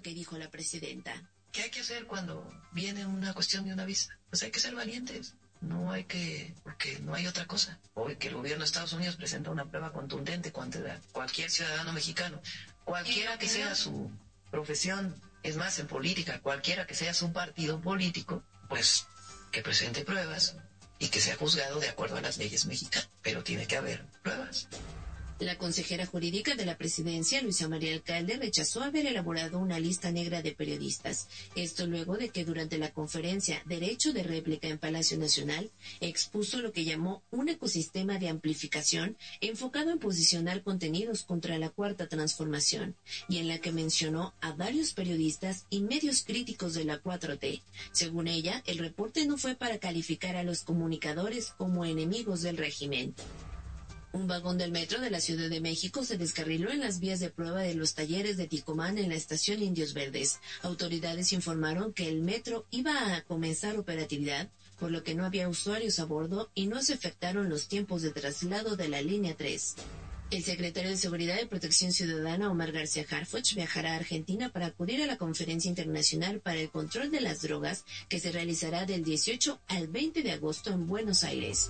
que dijo la presidenta. ¿Qué hay que hacer cuando viene una cuestión de una visa? Pues hay que ser valientes. No hay que, porque no hay otra cosa. Hoy que el gobierno de Estados Unidos presenta una prueba contundente contra cualquier ciudadano mexicano, cualquiera que sea su profesión, es más, en política, cualquiera que sea su partido político, pues que presente pruebas y que sea juzgado de acuerdo a las leyes mexicanas. Pero tiene que haber pruebas. La consejera jurídica de la presidencia, Luisa María Alcalde, rechazó haber elaborado una lista negra de periodistas. Esto luego de que durante la conferencia Derecho de Réplica en Palacio Nacional expuso lo que llamó un ecosistema de amplificación enfocado en posicionar contenidos contra la Cuarta Transformación y en la que mencionó a varios periodistas y medios críticos de la 4T. Según ella, el reporte no fue para calificar a los comunicadores como enemigos del régimen. Un vagón del metro de la Ciudad de México se descarriló en las vías de prueba de los talleres de Ticomán en la estación Indios Verdes. Autoridades informaron que el metro iba a comenzar operatividad, por lo que no había usuarios a bordo y no se afectaron los tiempos de traslado de la línea 3. El secretario de Seguridad y Protección Ciudadana, Omar García Harfuch, viajará a Argentina para acudir a la Conferencia Internacional para el Control de las Drogas, que se realizará del 18 al 20 de agosto en Buenos Aires.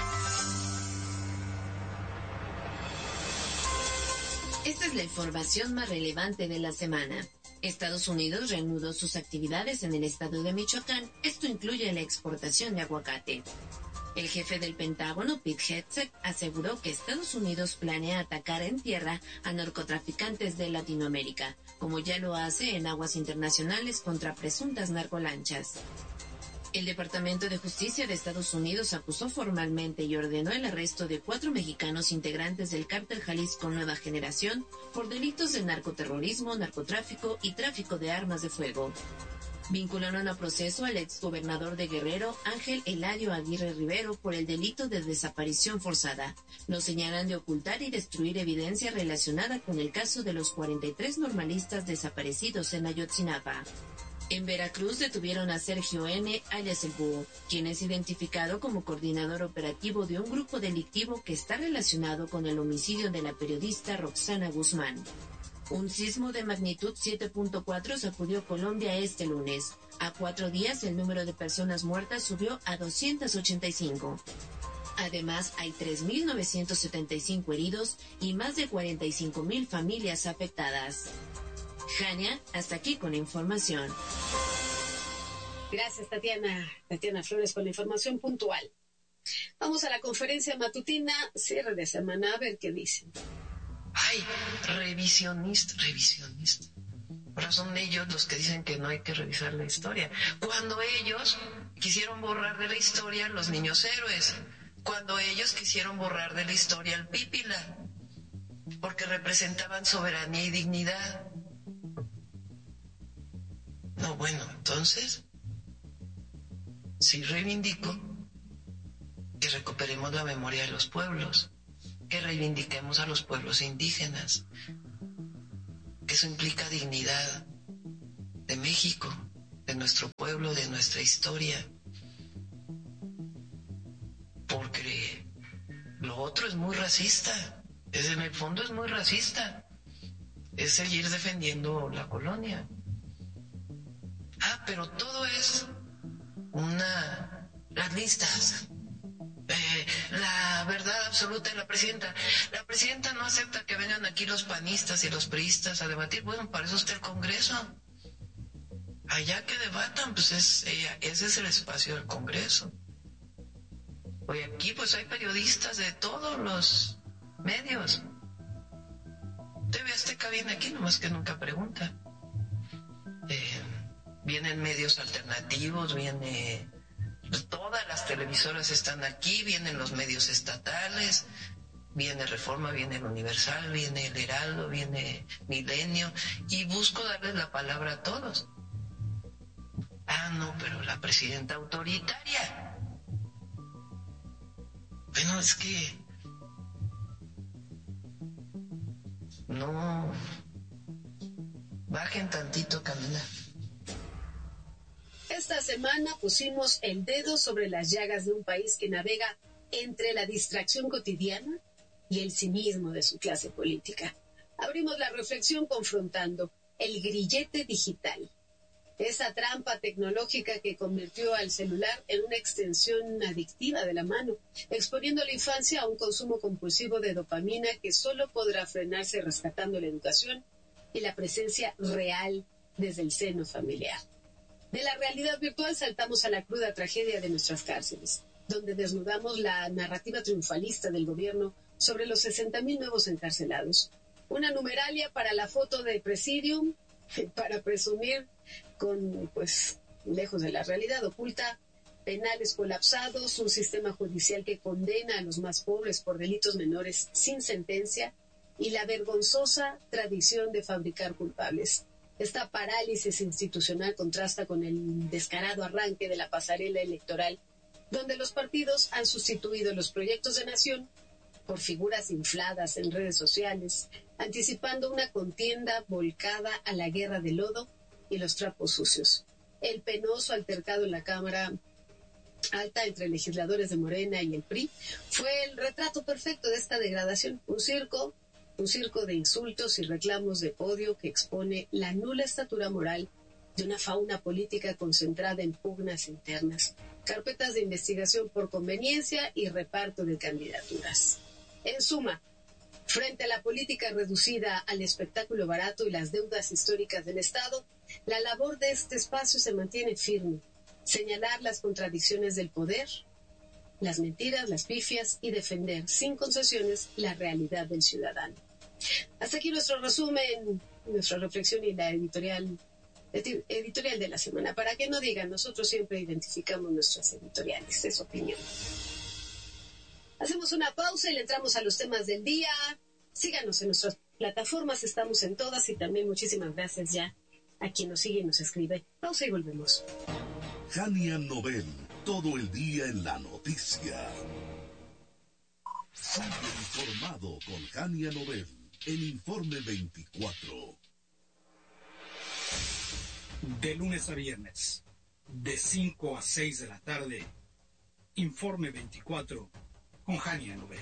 Esta es la información más relevante de la semana. Estados Unidos reanudó sus actividades en el estado de Michoacán. Esto incluye la exportación de aguacate. El jefe del Pentágono, Pete Hegseth, aseguró que Estados Unidos planea atacar en tierra a narcotraficantes de Latinoamérica, como ya lo hace en aguas internacionales contra presuntas narcolanchas. El Departamento de Justicia de Estados Unidos acusó formalmente y ordenó el arresto de 4 mexicanos integrantes del Cártel Jalisco Nueva Generación por delitos de narcoterrorismo, narcotráfico y tráfico de armas de fuego. Vincularon a proceso al exgobernador de Guerrero, Ángel Eladio Aguirre Rivero, por el delito de desaparición forzada. Lo señalan de ocultar y destruir evidencia relacionada con el caso de los 43 normalistas desaparecidos en Ayotzinapa. En Veracruz detuvieron a Sergio N., alias El Búho, quien es identificado como coordinador operativo de un grupo delictivo que está relacionado con el homicidio de la periodista Roxana Guzmán. Un sismo de magnitud 7.4 sacudió Colombia este lunes. A 4 días, el número de personas muertas subió a 285. Además, hay 3.975 heridos y más de 45.000 familias afectadas. Jania, hasta aquí con la información. Gracias, Tatiana Flores, con la información puntual. Vamos a la conferencia matutina, cierre de semana, a ver qué dicen. Ay, revisionista. Ahora son ellos los que dicen que no hay que revisar la historia. Cuando ellos quisieron borrar de la historia los niños héroes. Cuando ellos quisieron borrar de la historia al Pípila. Porque representaban soberanía y dignidad. No, bueno, entonces, sí reivindico que recuperemos la memoria de los pueblos, que reivindiquemos a los pueblos indígenas, que eso implica dignidad de México, de nuestro pueblo, de nuestra historia, porque lo otro es muy racista, en el fondo es muy racista, es seguir defendiendo la colonia. Pero todo es las listas, la verdad absoluta de la presidenta. La presidenta no acepta que vengan aquí los panistas y los priistas a debatir. Bueno, para eso está el Congreso. Allá que debatan, pues ese es el espacio del Congreso. Hoy aquí pues hay periodistas de todos los medios. TV Azteca viene aquí, nomás que nunca pregunta. Vienen medios alternativos, todas las televisoras están aquí, vienen los medios estatales, viene Reforma, viene el Universal, viene el Heraldo, viene Milenio, y busco darles la palabra a todos. No, pero la presidenta autoritaria. Bueno, es que no bajen tantito, Camila. Esta semana pusimos el dedo sobre las llagas de un país que navega entre la distracción cotidiana y el cinismo de su clase política. Abrimos la reflexión confrontando el grillete digital. Esa trampa tecnológica que convirtió al celular en una extensión adictiva de la mano, exponiendo a la infancia a un consumo compulsivo de dopamina que solo podrá frenarse rescatando la educación y la presencia real desde el seno familiar. De la realidad virtual saltamos a la cruda tragedia de nuestras cárceles, donde desnudamos la narrativa triunfalista del gobierno sobre los 60,000 nuevos encarcelados. Una numeralia para la foto de Presidium, para presumir con, lejos de la realidad oculta, penales colapsados, un sistema judicial que condena a los más pobres por delitos menores sin sentencia y la vergonzosa tradición de fabricar culpables. Esta parálisis institucional contrasta con el descarado arranque de la pasarela electoral, donde los partidos han sustituido los proyectos de nación por figuras infladas en redes sociales, anticipando una contienda volcada a la guerra de lodo y los trapos sucios. El penoso altercado en la Cámara Alta entre legisladores de Morena y el PRI fue el retrato perfecto de esta degradación, un circo de insultos y reclamos de podio que expone la nula estatura moral de una fauna política concentrada en pugnas internas, carpetas de investigación por conveniencia y reparto de candidaturas. En suma, frente a la política reducida al espectáculo barato y las deudas históricas del Estado, la labor de este espacio se mantiene firme: señalar las contradicciones del poder, las mentiras, las pifias y defender sin concesiones la realidad del ciudadano. Hasta aquí nuestro resumen, nuestra reflexión y la editorial de la semana. Para que no digan, nosotros siempre identificamos nuestras editoriales, es opinión. Hacemos una pausa y le entramos a los temas del día. Síganos en nuestras plataformas, estamos en todas, y también muchísimas gracias ya a quien nos sigue y nos escribe. Pausa y volvemos. Jania Nobel, todo el día en la noticia. Sigue informado con Jania Nobel en Informe 24. De lunes a viernes, de 5 a 6 de la tarde, Informe 24 con Jania Nobel.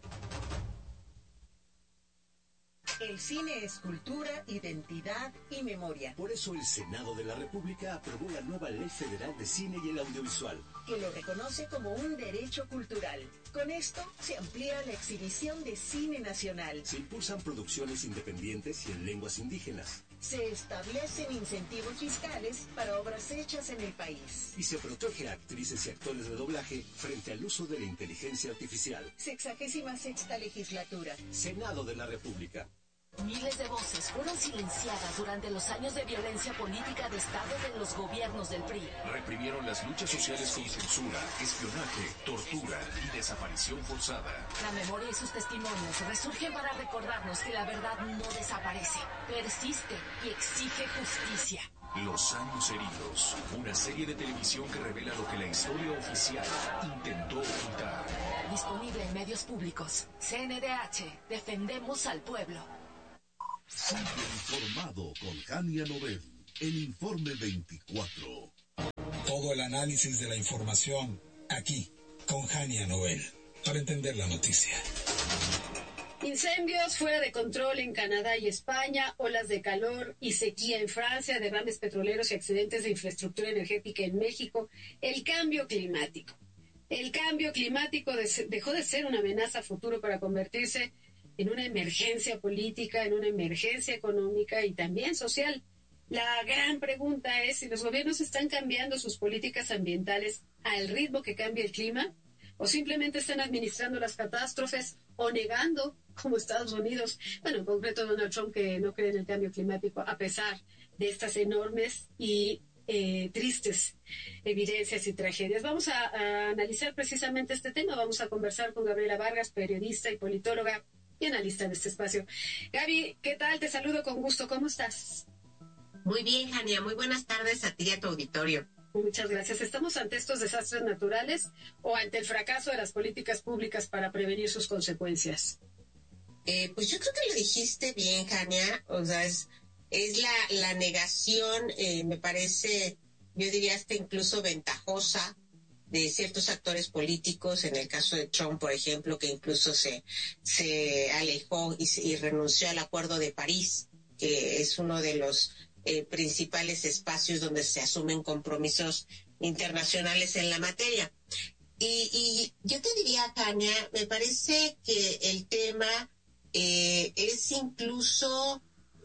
El cine es cultura, identidad y memoria. Por eso el Senado de la República aprobó la nueva Ley Federal de Cine y el Audiovisual, que lo reconoce como un derecho cultural. Con esto se amplía la exhibición de cine nacional. Se impulsan producciones independientes y en lenguas indígenas. Se establecen incentivos fiscales para obras hechas en el país. Y se protege a actrices y actores de doblaje frente al uso de la inteligencia artificial. 66ª legislatura. Senado de la República. Miles de voces fueron silenciadas durante los años de violencia política de Estado de los gobiernos del PRI. Reprimieron las luchas sociales con censura, espionaje, tortura y desaparición forzada. La memoria y sus testimonios resurgen para recordarnos que la verdad no desaparece, persiste y exige justicia. Los años heridos, una serie de televisión que revela lo que la historia oficial intentó ocultar. Disponible en medios públicos. CNDH, defendemos al pueblo. Sigue informado con Jania Nobel en Informe 24. Todo el análisis de la información aquí con Jania Nobel para entender la noticia. Incendios fuera de control en Canadá y España, olas de calor y sequía en Francia, derrames petroleros y accidentes de infraestructura energética en México. El cambio climático. El cambio climático dejó de ser una amenaza a futuro para convertirse en una emergencia política, en una emergencia económica y también social. La gran pregunta es si los gobiernos están cambiando sus políticas ambientales al ritmo que cambia el clima, o simplemente están administrando las catástrofes o negando, como Estados Unidos, en concreto Donald Trump, que no cree en el cambio climático a pesar de estas enormes y tristes evidencias y tragedias. Vamos a analizar precisamente este tema. Vamos a conversar con Gabriela Vargas, periodista y politóloga y analista de este espacio. Gaby, ¿qué tal? Te saludo con gusto. ¿Cómo estás? Muy bien, Jania. Muy buenas tardes a ti y a tu auditorio. Muchas gracias. ¿Estamos ante estos desastres naturales o ante el fracaso de las políticas públicas para prevenir sus consecuencias? Pues yo creo que lo dijiste bien, Jania. O sea, es la negación, me parece, yo diría hasta incluso ventajosa, de ciertos actores políticos, en el caso de Trump, por ejemplo, que incluso se alejó y renunció al Acuerdo de París, que es uno de los principales espacios donde se asumen compromisos internacionales en la materia. Y yo te diría, Tania, me parece que el tema es incluso,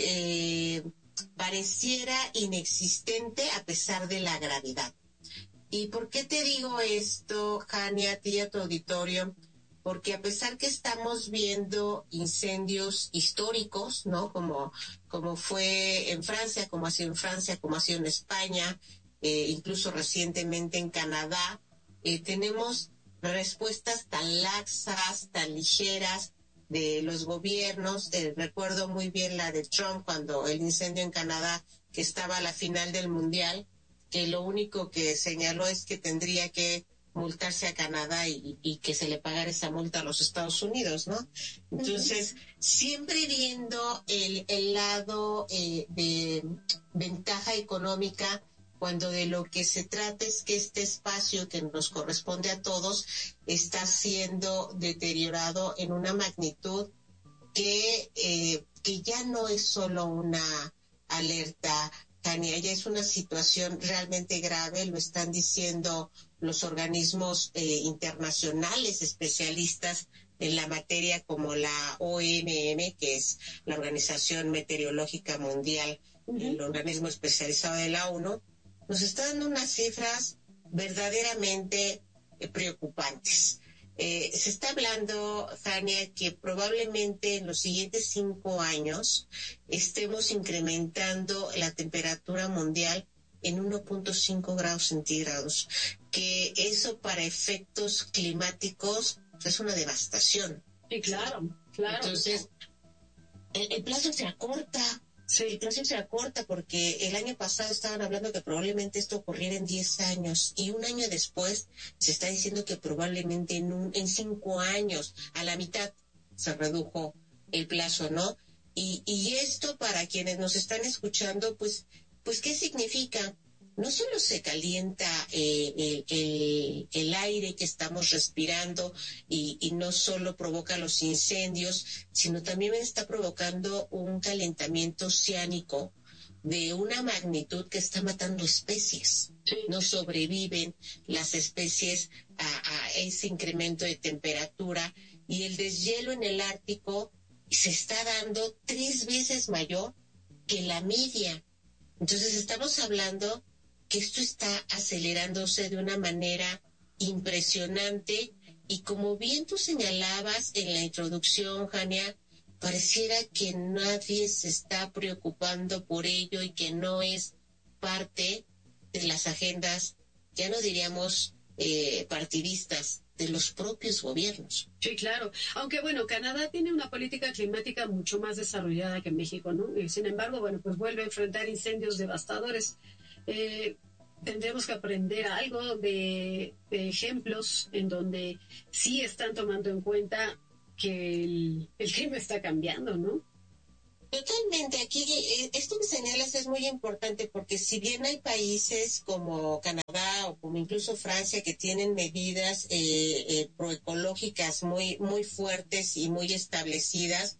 pareciera inexistente a pesar de la gravedad. ¿Y por qué te digo esto, Jania, a ti y a tu auditorio? Porque a pesar que estamos viendo incendios históricos, ¿no? Como fue en Francia, como ha sido en Francia, como ha sido en España, incluso recientemente en Canadá, tenemos respuestas tan laxas, tan ligeras de los gobiernos. Recuerdo muy bien la de Trump cuando el incendio en Canadá, que estaba a la final del Mundial, que lo único que señaló es que tendría que multarse a Canadá y que se le pagara esa multa a los Estados Unidos, ¿no? Entonces, siempre viendo el lado de ventaja económica, cuando de lo que se trata es que este espacio que nos corresponde a todos está siendo deteriorado en una magnitud que ya no es solo una alerta, Tania, ya es una situación realmente grave, lo están diciendo los organismos internacionales especialistas en la materia, como la OMM, que es la Organización Meteorológica Mundial, el organismo especializado de la ONU, nos está dando unas cifras verdaderamente preocupantes. Se está hablando, Jania, que probablemente en los siguientes 5 años estemos incrementando la temperatura mundial en 1.5 grados centígrados, que eso para efectos climáticos es una devastación. Sí, claro. Entonces, el plazo se acorta. Sí, el plazo se acorta porque el año pasado estaban hablando que probablemente esto ocurriera en 10 años y un año después se está diciendo que probablemente en 5 años, a la mitad se redujo el plazo, ¿no? Y esto, para quienes nos están escuchando, pues ¿qué significa? No solo se calienta el aire que estamos respirando y no solo provoca los incendios, sino también está provocando un calentamiento oceánico de una magnitud que está matando especies. No sobreviven las especies a ese incremento de temperatura, y el deshielo en el Ártico se está dando 3 veces mayor que la media. Entonces estamos hablando que esto está acelerándose de una manera impresionante, y como bien tú señalabas en la introducción, Jania, pareciera que nadie se está preocupando por ello y que no es parte de las agendas, ya no diríamos partidistas, de los propios gobiernos. Sí, claro. Aunque, bueno, Canadá tiene una política climática mucho más desarrollada que México, ¿no? Sin embargo, bueno, pues vuelve a enfrentar incendios devastadores. Tendremos que aprender algo de ejemplos en donde sí están tomando en cuenta que el clima está cambiando, ¿no? Totalmente. Aquí esto que señalas es muy importante, porque si bien hay países como Canadá o como incluso Francia que tienen medidas proecológicas muy fuertes y muy establecidas,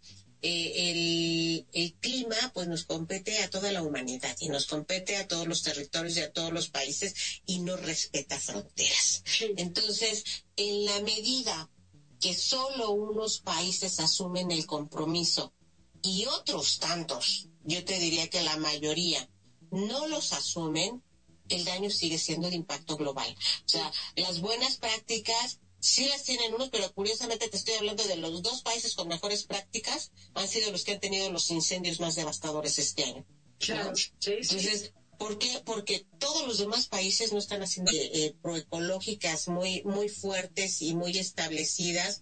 el clima pues nos compete a toda la humanidad y nos compete a todos los territorios y a todos los países y no respeta fronteras. Entonces, en la medida que solo unos países asumen el compromiso y otros tantos, yo te diría que la mayoría, no los asumen, el daño sigue siendo de impacto global. O sea, las buenas prácticas sí las tienen unos, pero curiosamente te estoy hablando de los 2 países con mejores prácticas, han sido los que han tenido los incendios más devastadores este año. Claro, ¿no? sí. Entonces, ¿por qué? Porque todos los demás países no están haciendo proecológicas muy fuertes y muy establecidas.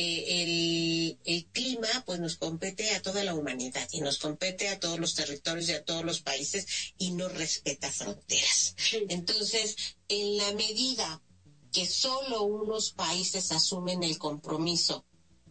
El clima pues nos compete a toda la humanidad y nos compete a todos los territorios y a todos los países y no respeta fronteras. Entonces, en la medida que solo unos países asumen el compromiso